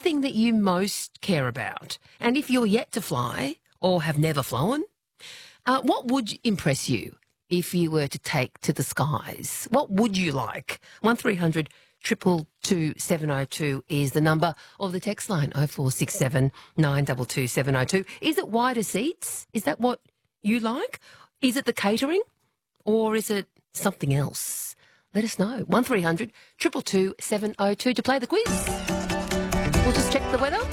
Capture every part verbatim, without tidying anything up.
thing that you most care about? And if you're yet to fly or have never flown, uh, what would impress you if you were to take to the skies? What would you like? one three hundred two two two seven oh two is the number of the text line, oh four six seven nine two two seven oh two. Is it wider seats? Is that what you like? Is it the catering? Or is it something else? Let us know. one three hundred two two two seven oh two to play the quiz. We'll just check the weather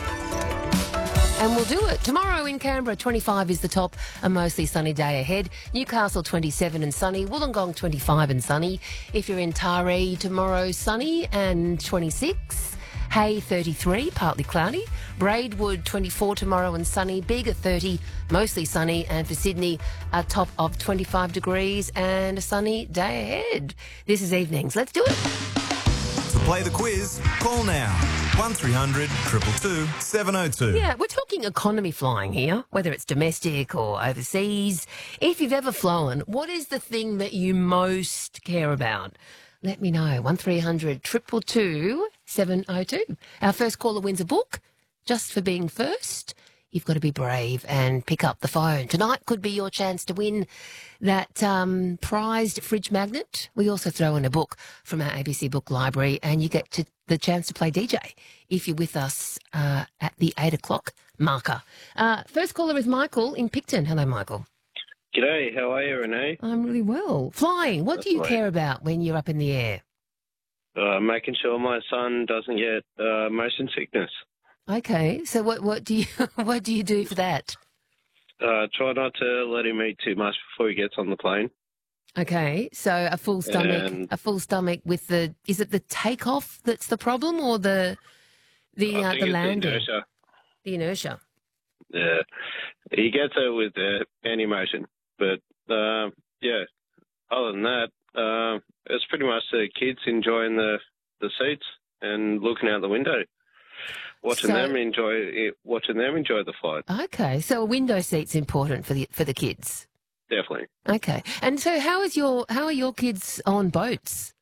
and we'll do it. Tomorrow in Canberra, twenty-five is the top, a mostly sunny day ahead. Newcastle, twenty-seven and sunny. Wollongong, twenty-five and sunny. If you're in Taree, tomorrow, sunny and twenty-six. Hay, thirty-three, partly cloudy. Braidwood, twenty-four tomorrow and sunny. Bega, thirty, mostly sunny. And for Sydney, a top of twenty-five degrees and a sunny day ahead. This is Evenings. Let's do it. To play the quiz, call now. one three hundred two two two seven oh two. Yeah, we're talking economy flying here, whether it's domestic or overseas. If you've ever flown, what is the thing that you most care about? Let me know. one three hundred two two two seven oh two. Our first caller wins a book. Just for being first, you've got to be brave and pick up the phone. Tonight could be your chance to win that um, prized fridge magnet. We also throw in a book from our A B C Book Library, and you get to, the chance to play D J if you're with us uh, at the eight o'clock marker. Uh, first caller is Michael in Picton. Hello, Michael. G'day, how are you, Renee? I'm really well. Flying, what That's do you right. care about when you're up in the air? Uh, making sure my son doesn't get uh, motion sickness. Okay, so what, what do you what do you do for that? Uh, try not to let him eat too much before he gets on the plane. Okay, so a full stomach, And- a full stomach with the, is it the takeoff that's the problem or the the I uh, think the it's landing? inertia. The inertia. Yeah, he gets it with uh, any motion, but uh, yeah. Other than that, uh, it's pretty much the kids enjoying the the seats and looking out the window, watching So- them enjoy it, watching them enjoy the flight. Okay, so a window seat's important for the for the kids. Definitely. Okay, and so how is your how are your kids on boats?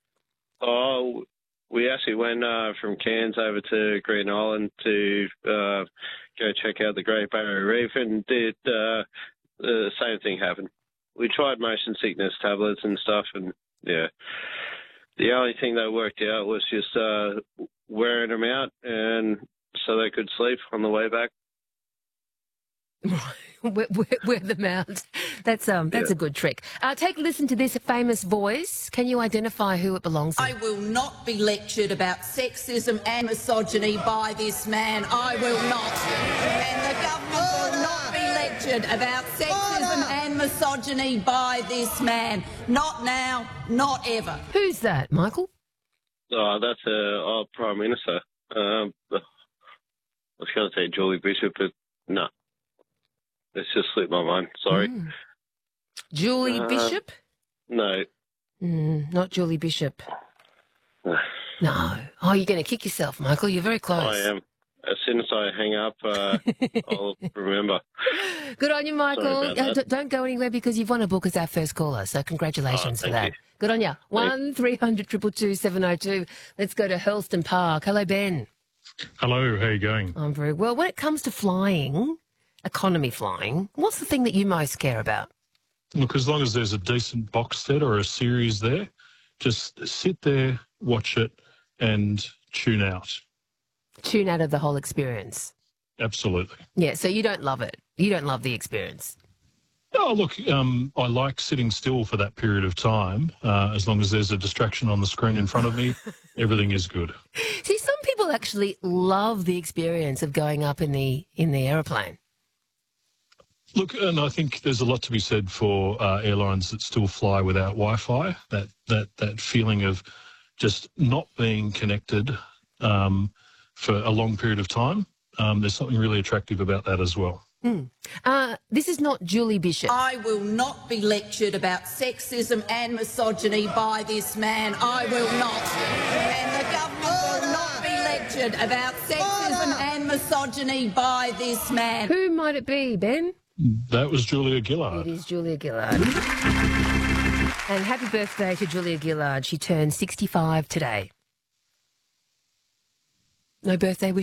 Oh, we actually went uh, from Cairns over to Green Island to uh, go check out the Great Barrier Reef, and did uh, the same thing happen. We tried motion sickness tablets and stuff, and yeah, the only thing that worked out was just uh, wearing them out, and so they could sleep on the way back. wear, wear, wear them out. That's um that's Yeah. a good trick. Uh, take a listen to this famous voice. Can you identify who it belongs to? I will not be lectured about sexism and misogyny by this man. I will not. And the government will not be lectured about sexism and misogyny by this man. Not now, not ever. Who's that, Michael? Oh, that's uh, our Prime Minister. Um, I was going to say Julie Bishop, but no. It's just slipped my mind. Sorry. Mm. Julie Uh, Bishop? No. Mm, not Julie Bishop. I No. Oh, you're going to kick yourself, Michael. You're very close. am. As soon as I hang up, uh, I'll remember. Good on you, Michael. Sorry about Uh, that. d- don't go anywhere because you've won a book as our first caller. So congratulations Oh, for thank that. you. Good on you. One three hundred two two two seven oh two. Let's go to Hurlston Park. Hello, Ben. Hello, how are you going? I'm very well. When it comes to flying, economy flying, what's the thing that you most care about? Look, as long as there's a decent box set or a series there, just sit there, watch it, and tune out. Tune out of the whole experience. Absolutely. Yeah, so you don't love it. You don't love the experience. Oh, look, um, I like sitting still for that period of time. Uh, as long as there's a distraction on the screen in front of me, everything is good. See, some people actually love the experience of going up in the in the aeroplane. Look, and I think there's a lot to be said for uh, airlines that still fly without Wi-Fi, that, that, that feeling of just not being connected um, for a long period of time. Um, there's something really attractive about that as well. Mm. Uh, this is not Julie Bishop. I will not be lectured about sexism and misogyny by this man. I will not. And the government will not be lectured about sexism and misogyny by this man. Who might it be, Ben? That was Julia Gillard. It is Julia Gillard. And happy birthday to Julia Gillard. She turned sixty-five today. No birthday wish?